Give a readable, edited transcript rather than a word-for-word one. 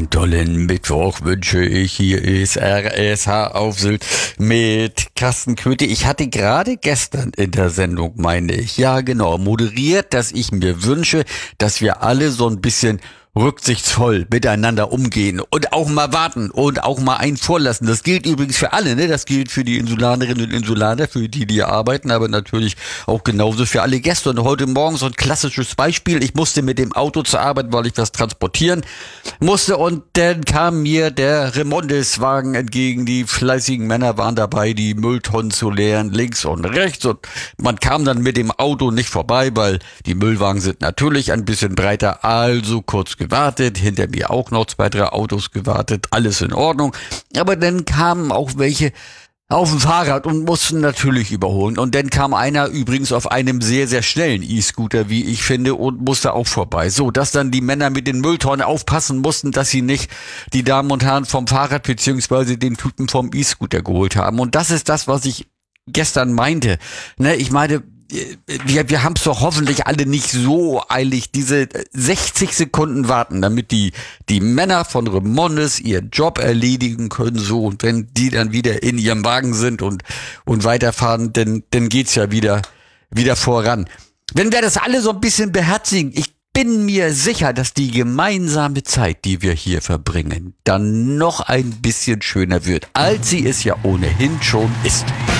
Schönen tollen Mittwoch wünsche ich. Hier ist RSH auf Sylt mit Carsten Köthe. Ich hatte gerade gestern in der Sendung, meine ich, ja genau, moderiert, dass ich mir wünsche, dass wir alle so ein bisschen rücksichtsvoll miteinander umgehen und auch mal warten und auch mal einen vorlassen. Das gilt übrigens für alle, ne? Das gilt für die Insulanerinnen und Insulaner, für die, die arbeiten, aber natürlich auch genauso für alle Gäste. Und heute Morgen so ein klassisches Beispiel. Ich musste mit dem Auto zur Arbeit, weil ich was transportieren musste, und dann kam mir der Remondeswagen entgegen. Die fleißigen Männer waren dabei, die Mülltonnen zu leeren, links und rechts, und man kam dann mit dem Auto nicht vorbei, weil die Müllwagen sind natürlich ein bisschen breiter, also kurz gewartet, hinter mir auch noch 2, 3 Autos gewartet, alles in Ordnung. Aber dann kamen auch welche auf dem Fahrrad und mussten natürlich überholen. Und dann kam einer übrigens auf einem sehr, sehr schnellen E-Scooter, wie ich finde, und musste auch vorbei. So, dass dann die Männer mit den Mülltonnen aufpassen mussten, dass sie nicht die Damen und Herren vom Fahrrad beziehungsweise den Typen vom E-Scooter geholt haben. Und das ist das, was ich gestern meinte. Ne, ich meine, wir haben es doch hoffentlich alle nicht so eilig, diese 60 Sekunden warten, damit die Männer von Remondes ihren Job erledigen können, so, und wenn die dann wieder in ihrem Wagen sind und weiterfahren, dann geht's ja wieder voran. Wenn wir das alle so ein bisschen beherzigen, ich bin mir sicher, dass die gemeinsame Zeit, die wir hier verbringen, dann noch ein bisschen schöner wird, als sie es ja ohnehin schon ist.